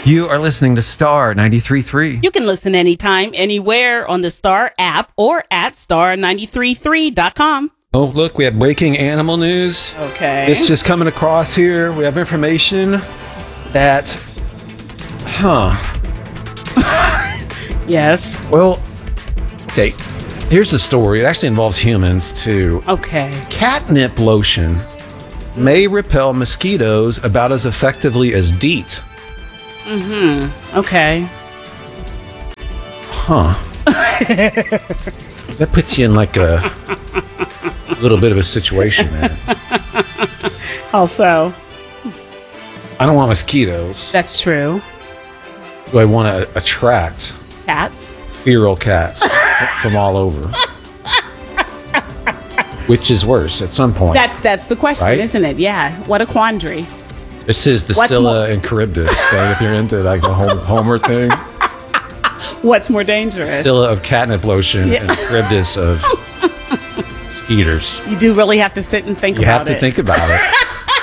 You are listening to Star 93.3. You can listen anytime, anywhere on the Star app or at star933.com. Oh, look, we have breaking animal news. Okay. It's just coming across here. We have information that, Yes. well, okay, here's the story. It actually involves humans, too. Okay. Catnip lotion may repel mosquitoes about as effectively as DEET. Okay. That puts you in like a little bit of a situation there. Also, I don't want mosquitoes. that's true. Do I want to attract Cats. feral cats from all over? Which is worse at some point? That's the question, Right? isn't it? Yeah. What a quandary. This is the What's Scylla more- and Charybdis thing, if you're into like the Homer thing. What's more dangerous? Scylla of catnip lotion Yeah. and Charybdis of skeeters. You do really have to sit and think You about have to it. think about it.